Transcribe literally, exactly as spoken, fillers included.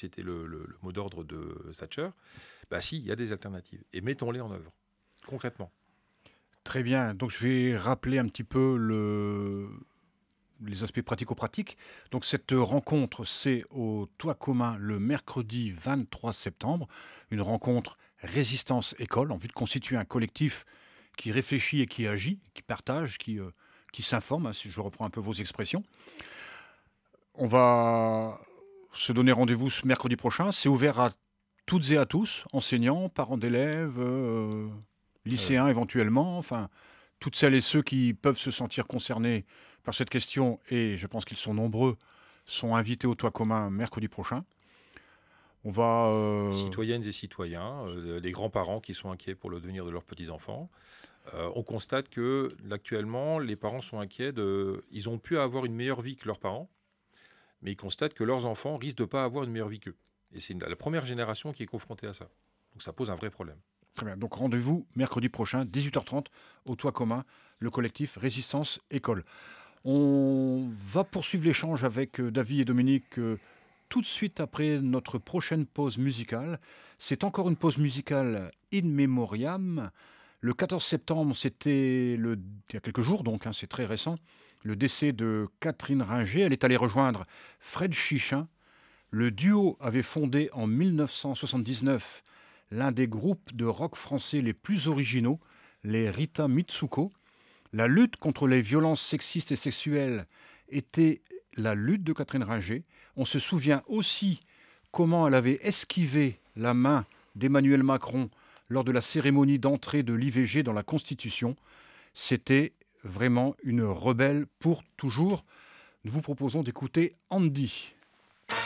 c'était le, le- le mot d'ordre de Thatcher. Bah si, il y a des alternatives. Et mettons-les en œuvre, concrètement. Très bien. Donc, je vais rappeler un petit peu le, les aspects pratico-pratiques. Donc, cette rencontre, c'est au Toit commun le mercredi vingt-trois septembre. Une rencontre Résistance École en vue de constituer un collectif qui réfléchit et qui agit, qui partage, qui, euh, qui s'informe, hein, si je reprends un peu vos expressions. On va se donner rendez-vous ce mercredi prochain. C'est ouvert à toutes et à tous, enseignants, parents d'élèves, euh, Euh, lycéens éventuellement, enfin, toutes celles et ceux qui peuvent se sentir concernés par cette question, et je pense qu'ils sont nombreux, sont invités au toit commun mercredi prochain. On va... euh, Citoyennes et citoyens, euh, les grands-parents qui sont inquiets pour le devenir de leurs petits-enfants. Euh, on constate que, actuellement, les parents sont inquiets. De... Ils ont pu avoir une meilleure vie que leurs parents, mais ils constatent que leurs enfants risquent de ne pas avoir une meilleure vie qu'eux. Et c'est la première génération qui est confrontée à ça. Donc ça pose un vrai problème. Très bien. Donc rendez-vous mercredi prochain, dix-huit heures trente, au toit commun, le collectif Résistance École. On va poursuivre l'échange avec euh, David et Dominique euh, tout de suite après notre prochaine pause musicale. C'est encore une pause musicale in memoriam. Le quatorze septembre, c'était le, il y a quelques jours, donc hein, c'est très récent, le décès de Catherine Ringer. Elle est allée rejoindre Fred Chichin. Le duo avait fondé en mille neuf cent soixante-dix-neuf l'un des groupes de rock français les plus originaux, les Rita Mitsuko. La lutte contre les violences sexistes et sexuelles était la lutte de Catherine Ringer. On se souvient aussi comment elle avait esquivé la main d'Emmanuel Macron lors de la cérémonie d'entrée de l'I V G dans la Constitution. C'était vraiment une rebelle pour toujours. Nous vous proposons d'écouter Andy.